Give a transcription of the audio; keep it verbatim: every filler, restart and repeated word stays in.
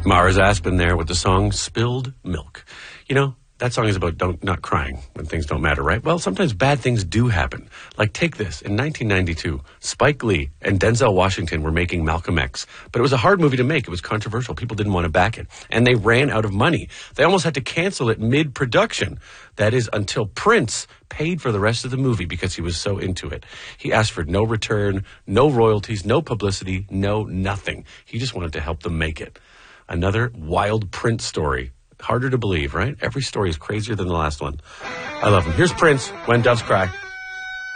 Mars Aspen there with the song Spilled Milk. You know, that song is about don't not crying when things don't matter, right? Well, sometimes bad things do happen. Like, take this. In nineteen ninety-two, Spike Lee and Denzel Washington were making Malcolm X. But it was a hard movie to make. It was controversial. People didn't want to back it. And they ran out of money. They almost had to cancel it mid-production. That is, until Prince paid for the rest of the movie because he was so into it. He asked for no return, no royalties, no publicity, no nothing. He just wanted to help them make it. Another wild Prince story. Harder to believe, right? Every story is crazier than the last one. I love him. Here's Prince, When Doves Cry.